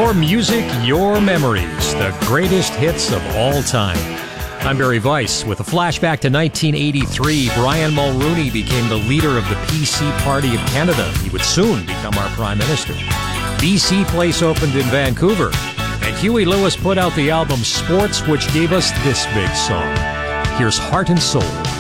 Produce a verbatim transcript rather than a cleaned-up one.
Your music, your memories, the greatest hits of all time. I'm Barry Weiss with a flashback to nineteen eighty-three. Brian Mulroney became the leader of the P C Party of Canada. He would soon become our Prime Minister. B C Place opened in Vancouver, and Huey Lewis put out the album Sports, which gave us this big song. Here's Heart and Soul.